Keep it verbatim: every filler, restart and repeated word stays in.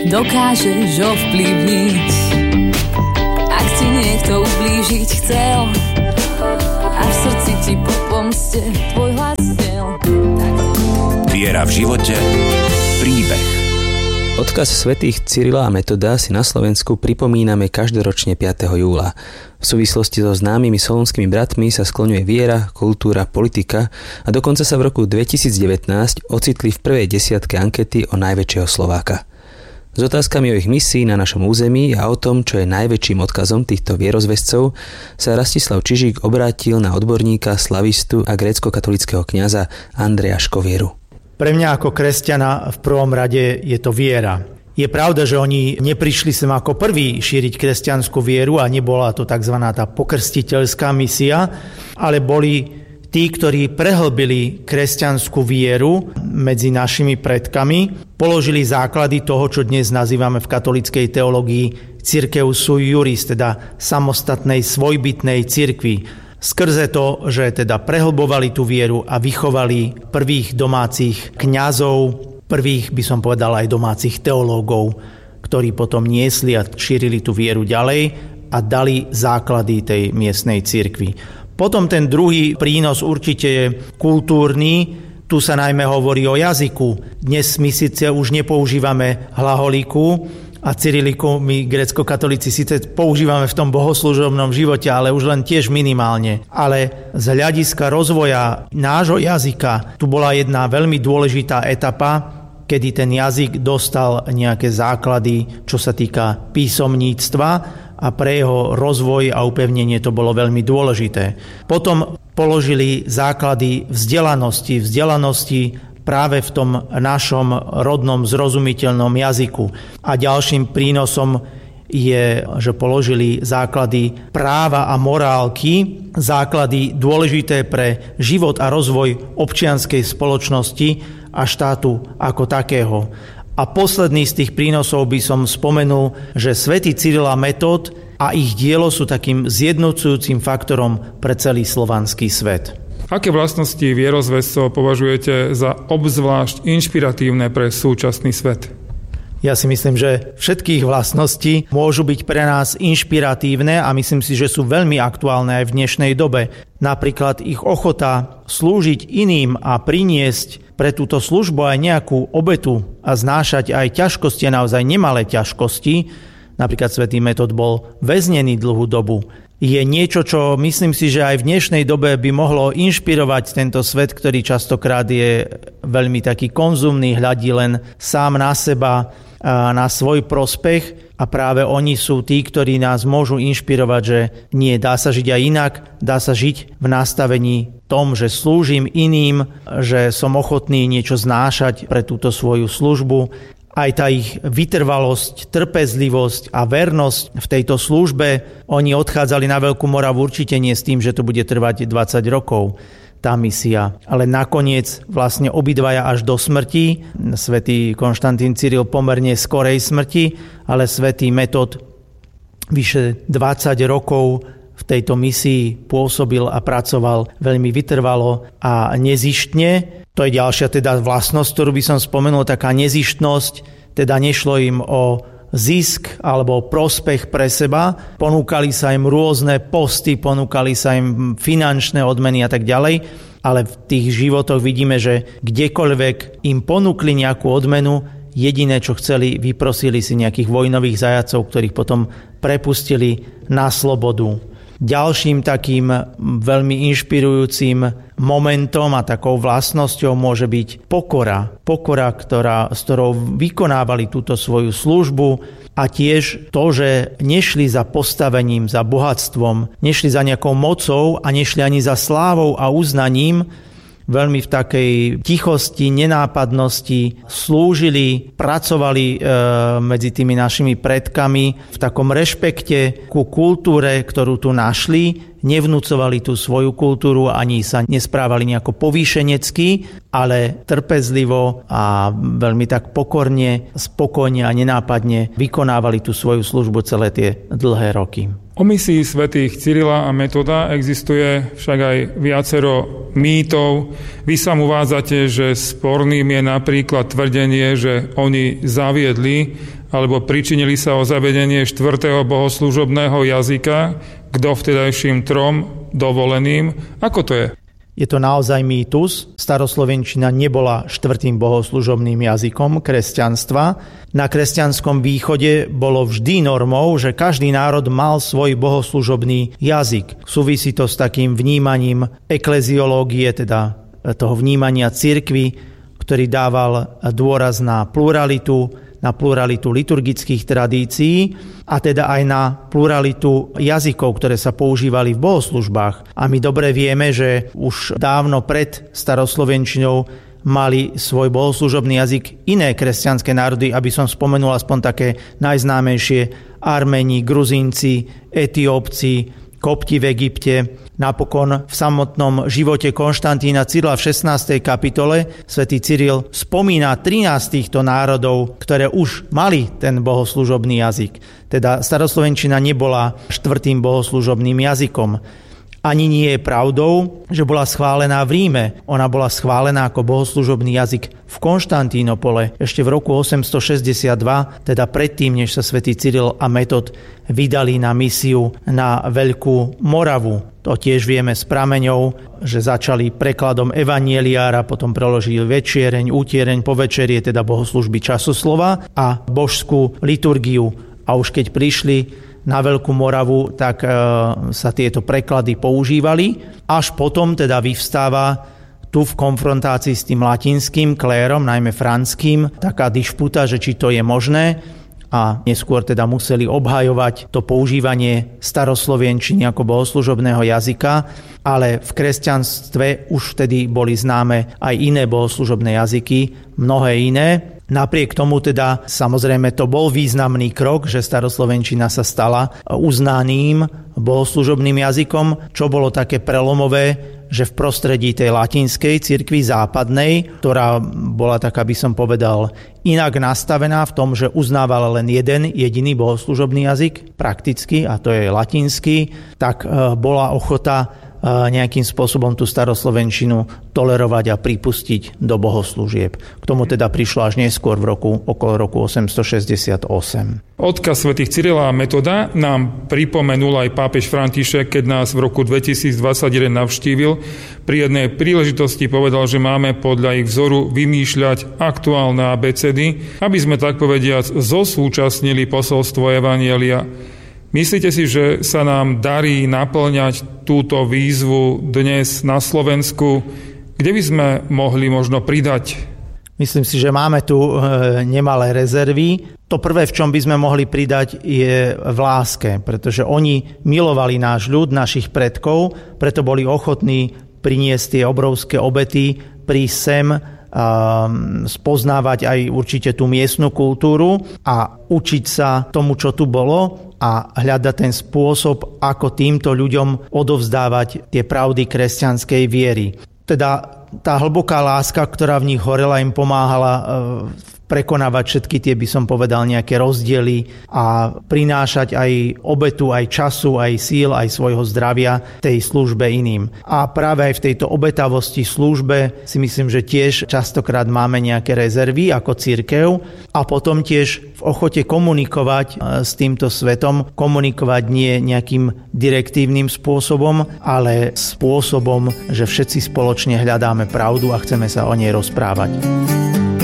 dokážeš ovplyvniť. Ak ti niekto ublížiť chcel a v srdci ti po pomste tvoj hlas znel. Viera v živote, príbeh. Odkaz svätých Cyrila a Metoda si na Slovensku pripomíname každoročne piateho júla. V súvislosti so známymi solúnskymi bratmi sa skloňuje viera, kultúra, politika a dokonca sa v roku dvetisícdevätnásť ocitli v prvej desiatke ankety o najväčšieho Slováka. S otázkami o ich misii na našom území a o tom, čo je najväčším odkazom týchto vierozvescov, sa Rastislav Čižík obrátil na odborníka, slavistu a grécko-katolického kňaza Andreja Škovieru. Pre mňa ako kresťana v prvom rade je to viera. Je pravda, že oni neprišli sem ako prví šíriť kresťanskú vieru a nebola to tzv. Tá pokrstiteľská misia, ale boli tí, ktorí prehlbili kresťanskú vieru medzi našimi predkami, položili základy toho, čo dnes nazývame v katolíckej teológii cirkev sui juris, teda samostatnej svojbytnej cirkvi. Skrze to, že teda prehlbovali tú vieru a vychovali prvých domácich kňazov, prvých by som povedal aj domácich teológov, ktorí potom niesli a šírili tú vieru ďalej a dali základy tej miestnej cirkvi. Potom ten druhý prínos určite je kultúrny. Tu sa najmä hovorí o jazyku. Dnes my síce už nepoužívame hlaholiku a cyriliku, my grécko-katolíci síce používame v tom bohoslužobnom živote, ale už len tiež minimálne. Ale z hľadiska rozvoja nášho jazyka tu bola jedna veľmi dôležitá etapa, kedy ten jazyk dostal nejaké základy, čo sa týka písomníctva, a pre jeho rozvoj a upevnenie to bolo veľmi dôležité. Potom položili základy vzdelanosti, vzdelanosti práve v tom našom rodnom zrozumiteľnom jazyku. A ďalším prínosom je, že položili základy práva a morálky, základy dôležité pre život a rozvoj občianskej spoločnosti a štátu ako takého. A posledný z tých prínosov by som spomenul, že svätý Cyril a Metod a ich dielo sú takým zjednocujúcim faktorom pre celý slovanský svet. Aké vlastnosti vierozvescov považujete za obzvlášť inšpiratívne pre súčasný svet? Ja si myslím, že všetkých vlastností môžu byť pre nás inšpiratívne a myslím si, že sú veľmi aktuálne aj v dnešnej dobe. Napríklad ich ochota slúžiť iným a priniesť pre túto službu aj nejakú obetu a znášať aj ťažkosti, naozaj nemalé ťažkosti. Napríklad svätý Metod bol väznený dlhú dobu. Je niečo, čo myslím si, že aj v dnešnej dobe by mohlo inšpirovať tento svet, ktorý častokrát je veľmi taký konzumný, hľadí len sám na seba, na svoj prospech a práve oni sú tí, ktorí nás môžu inšpirovať, že nie, dá sa žiť aj inak, dá sa žiť v nastavení tom, že slúžim iným, že som ochotný niečo znášať pre túto svoju službu. Aj tá ich vytrvalosť, trpezlivosť a vernosť v tejto službe, oni odchádzali na Veľkú Moravu určite nie s tým, že to bude trvať dvadsať rokov, tá misia. Ale nakoniec vlastne obidvaja až do smrti, svätý Konštantín Cyril pomerne skorej smrti, ale svätý Metod vyše dvadsať rokov v tejto misii pôsobil a pracoval veľmi vytrvalo a nezištne. To je ďalšia teda vlastnosť, ktorú by som spomenul, taká nezištnosť, teda nešlo im o zisk alebo prospech pre seba, ponúkali sa im rôzne posty, ponúkali sa im finančné odmeny a tak ďalej, ale v tých životoch vidíme, že kdekoľvek im ponúkli nejakú odmenu, jediné, čo chceli, vyprosili si nejakých vojnových zajacov, ktorých potom prepustili na slobodu. Ďalším takým veľmi inšpirujúcim momentom a takou vlastnosťou môže byť pokora. Pokora, ktorá, s ktorou vykonávali túto svoju službu a tiež to, že nešli za postavením, za bohatstvom, nešli za nejakou mocou a nešli ani za slávou a uznaním, veľmi v takej tichosti, nenápadnosti slúžili, pracovali e, medzi tými našimi predkami v takom rešpekte ku kultúre, ktorú tu našli, nevnúcovali tú svoju kultúru, ani sa nesprávali nejako povýšenecky, ale trpezlivo a veľmi tak pokorne, spokojne a nenápadne vykonávali tú svoju službu celé tie dlhé roky. O misii svätých Cyrila a Metoda existuje však aj viacero mýtov. Vy sám uvádzate, že sporným je napríklad tvrdenie, že oni zaviedli alebo pričinili sa o zavedenie štvrtého bohoslúžobného jazyka k dovtedajším trom dovoleným. Ako to je? Je to naozaj mýtus. Staroslovenčina nebola štvrtým bohoslužobným jazykom kresťanstva. Na kresťanskom východe bolo vždy normou, že každý národ mal svoj bohoslužobný jazyk. Súvisí to s takým vnímaním ekleziológie, teda toho vnímania cirkvi, ktorý dával dôraz na pluralitu, na pluralitu liturgických tradícií a teda aj na pluralitu jazykov, ktoré sa používali v bohoslužbách. A my dobre vieme, že už dávno pred staroslovenčinou mali svoj bohoslužobný jazyk iné kresťanské národy, aby som spomenul aspoň také najznámejšie: Arméni, Gruzínci, Etiópci, Kopti v Egypte. Napokon v samotnom živote Konštantína Cyrila v šestnástej kapitole svätý Cyril spomína trinásť týchto národov, ktoré už mali ten bohoslužobný jazyk. Teda staroslovenčina nebola štvrtým bohoslužobným jazykom. Ani nie je pravdou, že bola schválená v Ríme. Ona bola schválená ako bohoslužobný jazyk v Konštantínopole ešte v roku osemstošesťdesiatdva, teda predtým, než sa svätý Cyril a Metod vydali na misiu na Veľkú Moravu. To tiež vieme z prameňov, že začali prekladom evanieliára, potom preložili večiereň, útiereň, povečerie, teda bohoslužby časoslova a božskú liturgiu. A už keď prišli na Veľkú Moravu, tak e, sa tieto preklady používali. Až potom teda vyvstáva tu v konfrontácii s tým latinským klérom, najmä franským, taká dišputa, že či to je možné. A neskôr teda museli obhajovať to používanie staroslovenčiny ako bohoslužobného jazyka, ale v kresťanstve už vtedy boli známe aj iné bohoslužobné jazyky, mnohé iné. Napriek tomu teda samozrejme to bol významný krok, že staroslovenčina sa stala uznaným bohoslužobným jazykom, čo bolo také prelomové, že v prostredí tej latinskej cirkvi západnej, ktorá bola tak, aby som povedal, inak nastavená v tom, že uznávala len jeden jediný bohoslužobný jazyk prakticky, a to je latinský, tak bola ochota nejakým spôsobom tú staroslovenčinu tolerovať a pripustiť do bohoslúžieb. K tomu teda prišlo až neskôr v roku, okolo roku osemstošesťdesiatosem. Odkaz svätých Cyrila a Metoda nám pripomenul aj pápež František, keď nás v roku dvetisícdvadsaťjeden navštívil. Pri jednej príležitosti povedal, že máme podľa ich vzoru vymýšľať aktuálne abecedy, aby sme tak povediac zosúčasnili posolstvo evanjelia. Myslíte si, že sa nám darí naplňať túto výzvu dnes na Slovensku? Kde by sme mohli možno pridať? Myslím si, že máme tu nemalé rezervy. To prvé, v čom by sme mohli pridať, je v láske, pretože oni milovali náš ľud, našich predkov, preto boli ochotní priniesť tie obrovské obety, prísť sem, spoznávať aj určite tú miestnu kultúru a učiť sa tomu, čo tu bolo, a hľadať ten spôsob, ako týmto ľuďom odovzdávať tie pravdy kresťanskej viery. Teda tá hlboká láska, ktorá v nich horela, im pomáhala prekonávať všetky tie, by som povedal, nejaké rozdiely a prinášať aj obetu, aj času, aj síl, aj svojho zdravia tej službe iným. A práve aj v tejto obetavosti službe si myslím, že tiež častokrát máme nejaké rezervy ako cirkev a potom tiež v ochote komunikovať s týmto svetom, komunikovať nie nejakým direktívnym spôsobom, ale spôsobom, že všetci spoločne hľadáme pravdu a chceme sa o nej rozprávať.